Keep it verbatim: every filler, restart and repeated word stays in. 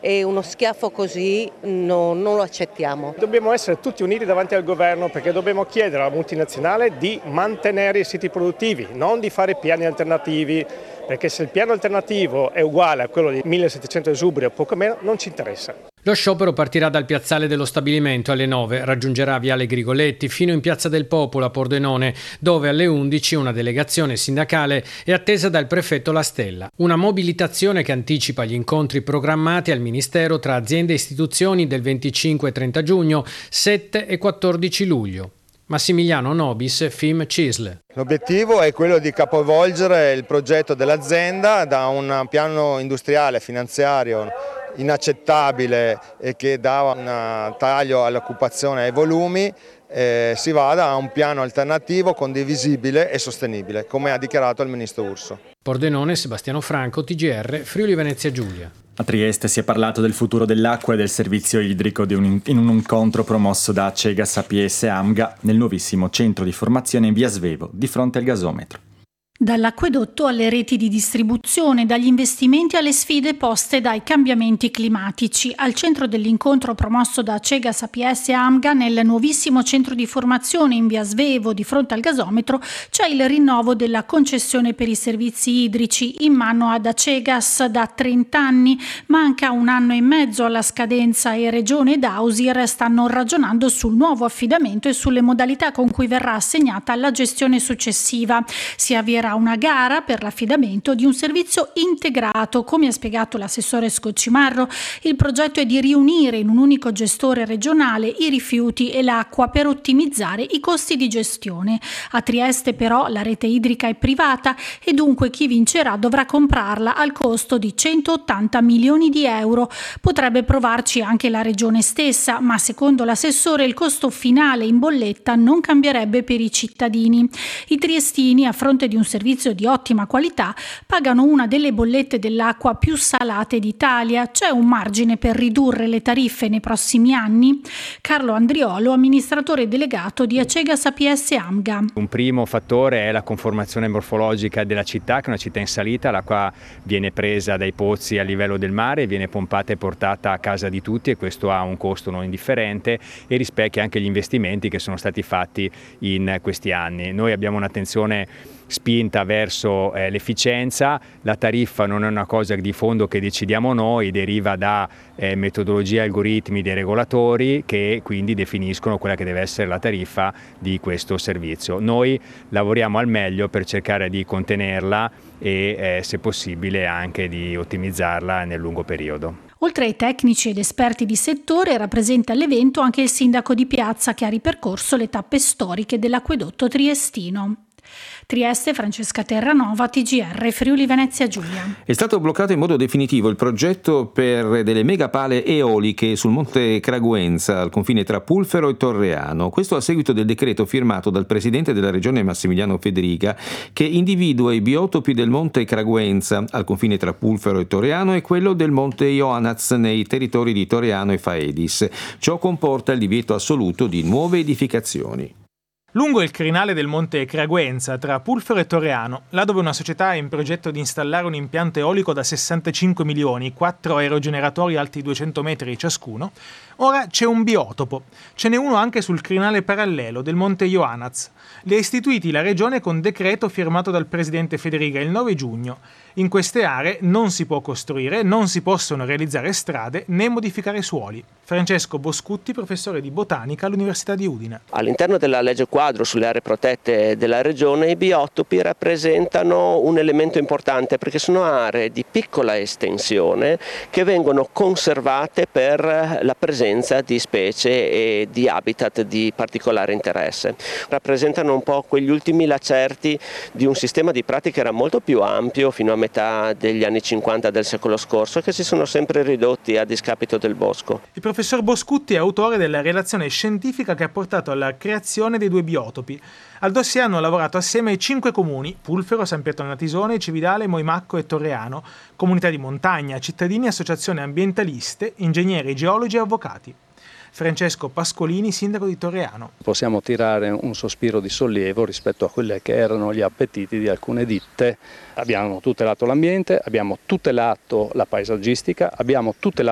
e uno schiaffo così no, non lo accettiamo. Dobbiamo essere tutti uniti davanti al governo perché dobbiamo chiedere alla multinazionale di mantenere i siti produttivi, non di fare piani alternativi, perché se il piano alternativo è uguale a quello di millesettecento esubri o poco meno non ci interessa. Lo sciopero partirà dal piazzale dello stabilimento alle nove, raggiungerà Viale Grigoletti fino in Piazza del Popolo a Pordenone, dove alle undici una delegazione sindacale è attesa dal prefetto La Stella. Una mobilitazione che anticipa gli incontri programmati al Ministero tra aziende e istituzioni del venticinque e trenta giugno, sette e quattordici luglio. Massimiliano Nobis, F I M C I S L. L'obiettivo è quello di capovolgere il progetto dell'azienda da un piano industriale finanziario inaccettabile e che dà un taglio all'occupazione e ai volumi, eh, si vada a un piano alternativo condivisibile e sostenibile, come ha dichiarato il ministro Urso. Pordenone, Sebastiano Franco, T G R, Friuli Venezia Giulia. A Trieste si è parlato del futuro dell'acqua e del servizio idrico di un, in un incontro promosso da Acegas A P S AMGA nel nuovissimo centro di formazione in via Svevo, di fronte al gasometro. Dall'acquedotto alle reti di distribuzione, dagli investimenti alle sfide poste dai cambiamenti climatici. Al centro dell'incontro promosso da Acegas A P S AMGA nel nuovissimo centro di formazione in via Svevo di fronte al gasometro c'è il rinnovo della concessione per i servizi idrici in mano ad Acegas da trenta anni. Manca un anno e mezzo alla scadenza e Regione ed Ausir stanno ragionando sul nuovo affidamento e sulle modalità con cui verrà assegnata la gestione successiva. Si avvierà una gara per l'affidamento di un servizio integrato. Come ha spiegato l'assessore Scoccimarro, il progetto è di riunire in un unico gestore regionale i rifiuti e l'acqua per ottimizzare i costi di gestione. A Trieste però la rete idrica è privata e dunque chi vincerà dovrà comprarla al costo di centottanta milioni di euro. Potrebbe provarci anche la regione stessa, ma secondo l'assessore il costo finale in bolletta non cambierebbe per i cittadini. I triestini, a fronte di un servizio di ottima qualità, pagano una delle bollette dell'acqua più salate d'Italia. C'è un margine per ridurre le tariffe nei prossimi anni? Carlo Andriolo, amministratore delegato di Acegas A P S AMGA. Un primo fattore è la conformazione morfologica della città, che è una città in salita. L'acqua viene presa dai pozzi a livello del mare, viene pompata e portata a casa di tutti, e questo ha un costo non indifferente e rispecchia anche gli investimenti che sono stati fatti in questi anni. Noi abbiamo un'attenzione spinta verso eh, l'efficienza. La tariffa non è una cosa di fondo che decidiamo noi, deriva da eh, metodologie e algoritmi dei regolatori che quindi definiscono quella che deve essere la tariffa di questo servizio. Noi lavoriamo al meglio per cercare di contenerla e eh, se possibile anche di ottimizzarla nel lungo periodo. Oltre ai tecnici ed esperti di settore, rappresenta all'evento anche il sindaco di Piazza che ha ripercorso le tappe storiche dell'acquedotto triestino. Trieste, Francesca Terranova, T G R, Friuli Venezia Giulia. È stato bloccato in modo definitivo il progetto per delle megapale eoliche sul Monte Craguenza, al confine tra Pulfero e Torreano. Questo a seguito del decreto firmato dal presidente della regione Massimiliano Federica, che individua i biotopi del Monte Craguenza, al confine tra Pulfero e Torreano, e quello del Monte Ioannaz nei territori di Torreano e Faedis. Ciò comporta il divieto assoluto di nuove edificazioni. Lungo il crinale del Monte Craguenza, tra Pulfero e Torreano, là dove una società ha in progetto di installare un impianto eolico da sessantacinque milioni, quattro aerogeneratori alti duecento metri ciascuno, ora c'è un biotopo. Ce n'è uno anche sul crinale parallelo del Monte Ioannaz. Li ha istituiti la Regione con decreto firmato dal Presidente Federica il nove giugno. In queste aree non si può costruire, non si possono realizzare strade né modificare suoli. Francesco Boscutti, professore di botanica all'Università di Udine. All'interno della legge quadro sulle aree protette della Regione, i biotopi rappresentano un elemento importante perché sono aree di piccola estensione che vengono conservate per la presenza di specie e di habitat di particolare interesse. Rappresentano un po' quegli ultimi lacerti di un sistema di pratiche che era molto più ampio fino a metà degli anni cinquanta del secolo scorso, che si sono sempre ridotti a discapito del bosco. Il professor Boscutti è autore della relazione scientifica che ha portato alla creazione dei due biotopi. Al dossier hanno lavorato assieme ai cinque comuni: Pulfero, San Pietro Natisone, Cividale, Moimacco e Torreano, comunità di montagna, cittadini, associazioni ambientaliste, ingegneri, geologi e avvocati. Francesco Pascolini, sindaco di Torreano. Possiamo tirare un sospiro di sollievo rispetto a quelli che erano gli appetiti di alcune ditte. Abbiamo tutelato l'ambiente, abbiamo tutelato la paesaggistica, abbiamo tutelato